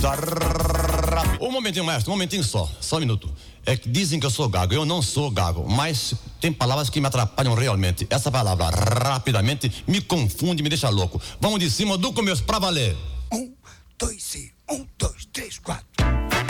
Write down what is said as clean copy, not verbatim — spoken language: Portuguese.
Um momentinho, maestro, um momentinho só um minuto. É que dizem que eu sou gago, eu não sou gago, mas tem palavras que me atrapalham realmente. Essa palavra, rapidamente, me confunde, me deixa louco. Vamos de cima do começo, pra valer.